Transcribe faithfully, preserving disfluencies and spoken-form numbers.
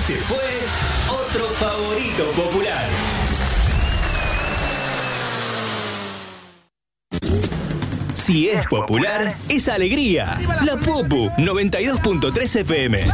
Este fue otro favorito popular. Si es popular, es alegría. La Popu noventa y dos punto tres F M.